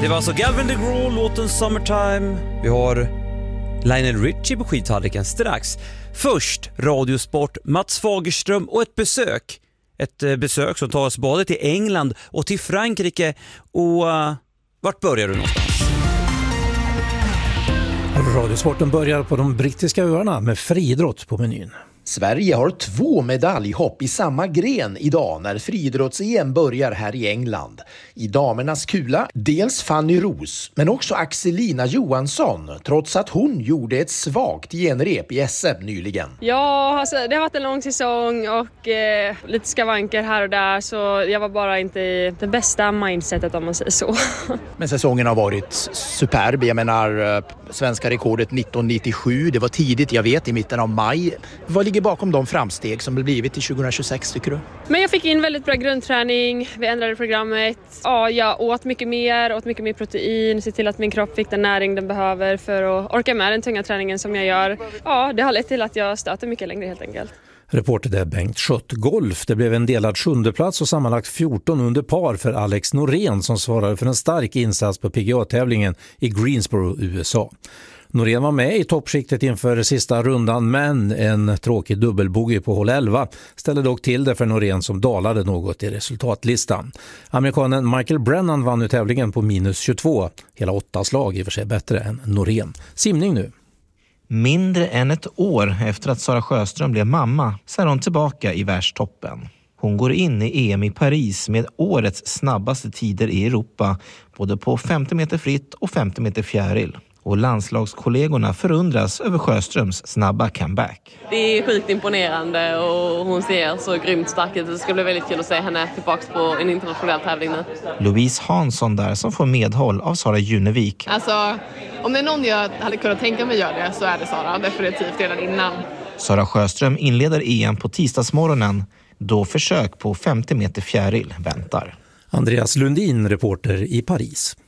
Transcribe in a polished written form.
Det var alltså Gavin DeGraw, låten Summertime. Vi har Lionel Richie på skidtallriken strax. Först Radiosport, Mats Fagerström och ett besök. Ett besök som tar oss både till England och till Frankrike. Och vart börjar du någonstans? Radiosporten börjar på de brittiska öarna med friidrott på menyn. Sverige har 2 medaljhopp i samma gren idag när friidrotts-EM börjar här i England. I damernas kula, dels Fanny Ros, men också Axelina Johansson, trots att hon gjorde ett svagt genrep i SM nyligen. Ja, alltså, det har varit en lång säsong och lite skavanker här och där, så jag var bara inte i det bästa mindsetet om man säger så. Men säsongen har varit superb. Jag menar, svenska rekordet 1997, det var tidigt, jag vet, i mitten av maj. Vad ligger bakom de framsteg som det blivit till 2026, tycker du? Men jag fick in väldigt bra grundträning, vi ändrade programmet. Ja, jag åt mycket mer protein, se till att min kropp fick den näring den behöver för att orka med den tunga träningen som jag gör. Ja, det har lett till att jag stöter mycket längre helt enkelt. Reporter är Bengt Schött. Golf, det blev en delad 7:e plats och sammanlagt 14 under par för Alex Norén som svarade för en stark insats på PGA-tävlingen i Greensboro, USA. Norén var med i toppskiktet inför sista rundan, men en tråkig dubbelbogey på hål 11 ställde dock till det för Norén som dalade något i resultatlistan. Amerikanen Michael Brennan vann nu tävlingen på minus 22. Hela 8 slag, i och för sig bättre än Norén. Simning nu. Mindre än ett år efter att Sara Sjöström blev mamma så är hon tillbaka i världstoppen. Hon går in i EM i Paris med årets snabbaste tider i Europa, både på 50 meter fritt och 50 meter fjäril. Och landslagskollegorna förundras över Sjöströms snabba comeback. Det är sjukt imponerande och hon ser så grymt stark ut. Det ska bli väldigt kul att se henne tillbaka på en internationell tävling nu. Louise Hansson där som får medhåll av Sara Junevik. Alltså, om det är någon jag hade kunnat tänka mig göra det så är det Sara, definitivt redan innan. Sara Sjöström inleder EM på tisdagsmorgonen, då försök på 50 meter fjäril väntar. Andreas Lundin, reporter i Paris.